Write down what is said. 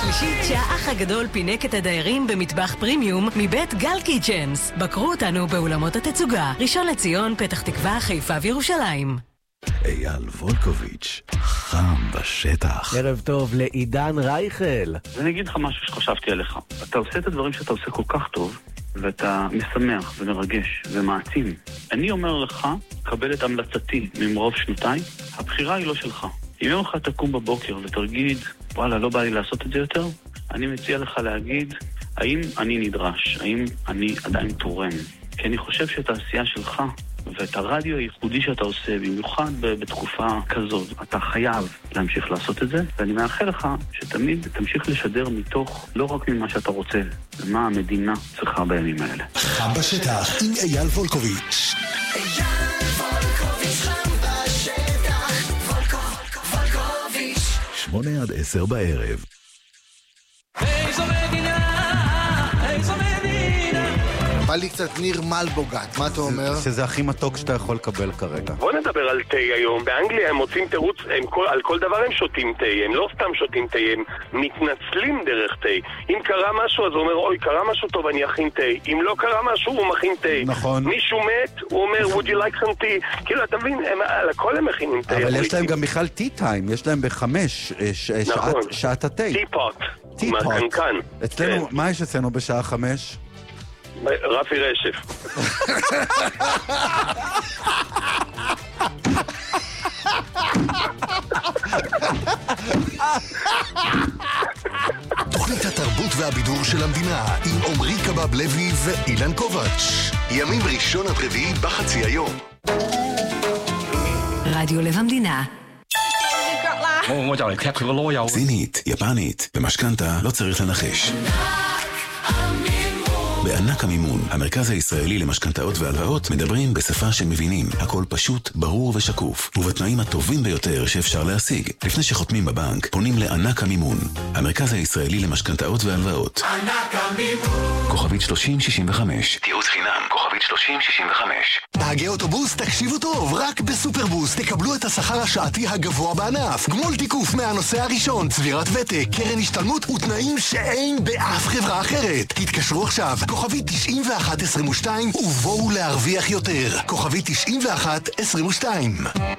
השלישית שהאח הגדול פינק את הדיירים במטבח פרימיום מבית גל קיצ'נס. בקרו אותנו באולמות התצוגה, ראשון לציון, פתח תקווה, חיפה וירושלים. אייל וולקוביץ', חם בשטח. ערב טוב לעידן רייכל. ואני אגיד לך משהו שחשבתי עליך. אתה עושה את הדברים שאתה עושה כל כך טוב, ואתה משמח ומרגש ומעצים. אני אומר לך, קבל את המלצתי ממרוב שנותיי, הבחירה היא לא שלך. אם יום אחד תקום בבוקר ותרגיד, וואלה, לא בא לי לעשות את זה יותר, אני מציע לך להגיד, האם אני נדרש? האם אני עדיין תורם? כי אני חושב שאת העשייה שלך ואת הרדיו הייחודי שאתה עושה, במיוחד בתקופה כזאת, אתה חייב להמשיך לעשות את זה, ואני מאחל לך שתמיד תמשיך לשדר מתוך, לא רק ממה שאתה רוצה, ומה המדינה צריכה בימים האלה. חם בשטח עם אייל וולקוביץ'. אייל וולקוביץ', חם בשטח, וולקוביץ'. 8-10 בערב. איזו מדינה, איזו מדינה. בא לי קצת ניר מלבוגת, מה אתה אומר? שזה הכי מתוק שאתה יכול לקבל כרגע. בוא נדבר על תה היום. באנגליה הם מוצאים תירוץ, על כל דבר הם שותים תה. הם לא סתם שותים תה, הם מתנצלים דרך תה. אם קרה משהו אז הוא אומר, אוי, קרה משהו טוב, אני אכין תה. אם לא קרה משהו הוא מכין תה. נכון. מישהו מת, הוא אומר, would you like some tea? כאילו, אתה מבין, על הכל הם מכינים תה. אבל יש להם גם בכלל tea time, יש להם בחמש שעת התה. tea pot. מהקנקן. אצלנו, מה יש אצלנו בשעה 5? רפי רשף. תוכנית התרבות והבידור של המדינה עם עומרי קבב לוי ואילן קובץ'. ימים ראשון עד רביעי בחצי היום. רדיו לב המדינה. סינית, יפנית, במשכנתה לא צריך לנחש. בענק המימון, המרכז הישראלי למשכנתאות והלוואות, מדברים בשפה שמבינים. הכל פשוט, ברור ושקוף, ובתנאים הטובים ביותר שאפשר להשיג. לפני שחותמים בבנק, פונים לענק המימון, המרכז הישראלי למשכנתאות והלוואות. ענק המימון. כוכבית 3065. תיעוץ חינם, כוכבית 3065. נהגי אוטובוס, תקשיבו טוב, רק בסופרבוס תקבלו את השכר השעתי הגבוה בענף. גמול תיקוף מהנושא הראשון, צבירת ותק, קרן השתלמות ותנאים שאין באף חברה אחרת. תתקשרו עכשיו, כוכבית 9122 ובואו להרוויח יותר. כוכבית 9122.